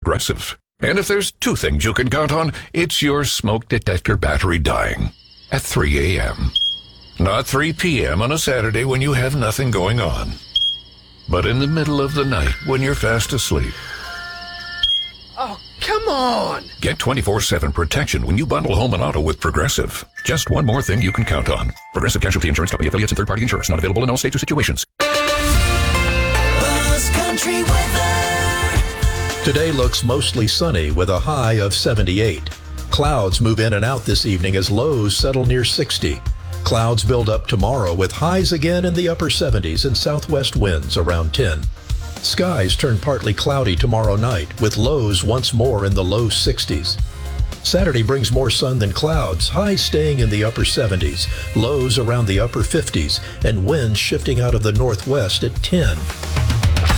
Progressive. And if there's two things you can count on, it's your smoke detector battery dying at 3 a.m. Not 3 p.m. on a Saturday when you have nothing going on, but in the middle of the night when you're fast asleep. Oh, come on! Get 24/7 protection when you bundle home and auto with Progressive. Just one more thing you can count on. Progressive Casualty Insurance Company, affiliates, and third-party insurance. Not available in all states or situations. Country weather. Today looks mostly sunny with a high of 78. Clouds move in and out this evening as lows settle near 60. Clouds build up tomorrow with highs again in the upper 70s and southwest winds around 10. Skies turn partly cloudy tomorrow night with lows once more in the low 60s. Saturday brings more sun than clouds, highs staying in the upper 70s, lows around the upper 50s, and winds shifting out of the northwest at 10.